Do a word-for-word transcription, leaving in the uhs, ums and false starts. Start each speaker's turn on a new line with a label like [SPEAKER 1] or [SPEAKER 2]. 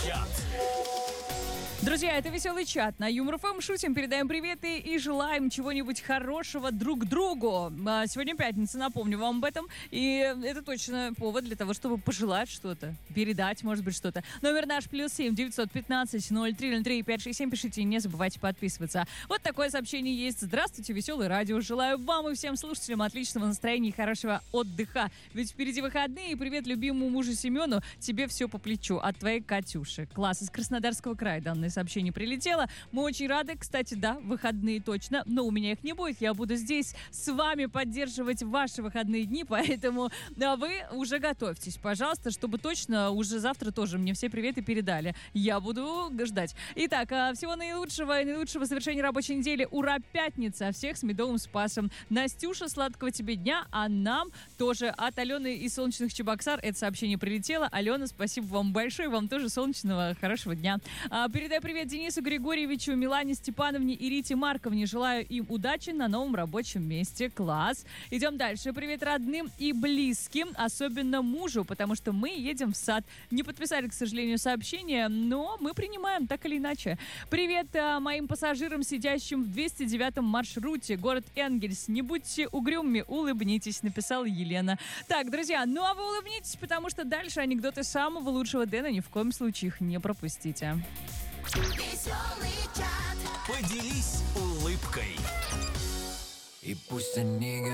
[SPEAKER 1] чат.
[SPEAKER 2] Друзья, это «Веселый чат». На Юмор ФМ шутим, передаем приветы и желаем чего-нибудь хорошего друг другу. А сегодня пятница, напомню вам об этом. И это точно повод для того, чтобы пожелать что-то, передать, может быть, что-то. Номер наш плюс семь девятьсот пятнадцать ноль три ноль три пять шесть семь. Пишите, не забывайте подписываться. Вот такое сообщение есть. Здравствуйте, веселое радио. Желаю вам и всем слушателям отличного настроения и хорошего отдыха. Ведь впереди выходные. Привет любимому мужу Семену. Тебе все по плечу. От твоей Катюши. Класс. Из Краснодарского края данное сообщение прилетело. Мы очень рады. Кстати, да, выходные точно. Но у меня их не будет. Я буду здесь с вами поддерживать ваши выходные дни. Поэтому да, вы уже готовьтесь, пожалуйста, чтобы точно уже завтра тоже мне все приветы передали. Я буду ждать. Итак, всего наилучшего и наилучшего завершения рабочей недели. Ура, пятница! Всех с медовым спасом. Настюша, сладкого тебе дня. А нам тоже от Алены из солнечных Чебоксар это сообщение прилетело. Алена, спасибо вам большое. Вам тоже солнечного хорошего дня. А, передай привет Денису Григорьевичу, Милане Степановне и Рите Марковне. Желаю им удачи на новом рабочем месте. Класс. Идем дальше. Привет родным и близким, особенно мужу, потому что мы едем в сад. Не подписали, к сожалению, сообщение, но мы принимаем так или иначе. Привет а, моим пассажирам, сидящим в двести девятом маршруте. Город Энгельс. Не будьте угрюмыми, улыбнитесь, написала Елена. Так, друзья, ну а вы улыбнитесь, потому что дальше анекдоты самого лучшего Дэна, ни в коем случае их не пропустите.
[SPEAKER 1] Веселый чат. Поделись улыбкой.
[SPEAKER 3] И пусть они